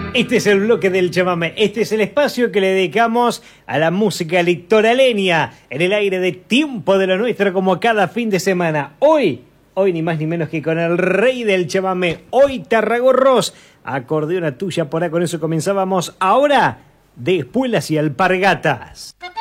Este es el bloque del chamamé. Este es el espacio que le dedicamos a la música litoraleña en el aire de Tiempo de lo Nuestro, como cada fin de semana. Hoy ni más ni menos que con el rey del chamamé, hoy Tarragorros, acordeona tuya por ahí. Con eso comenzábamos. Ahora, de espuelas y alpargatas.